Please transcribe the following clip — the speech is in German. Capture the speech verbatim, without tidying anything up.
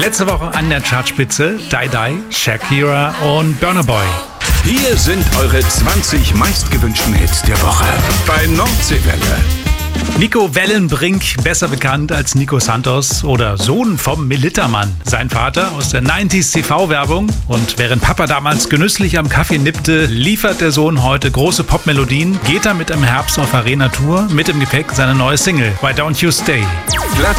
Letzte Woche an der Chartspitze Die Die, Shakira und Burna Boy. Hier sind eure zwanzig meistgewünschten Hits der Woche bei Nordseewelle. Nico Wellenbrink, besser bekannt als Nico Santos oder Sohn vom Militermann. Sein Vater aus der neunziger T V-Werbung. Und während Papa damals genüsslich am Kaffee nippte, liefert der Sohn heute große Popmelodien, geht er mit im Herbst auf Arena-Tour, mit im Gepäck seine neue Single Why Don't You Stay.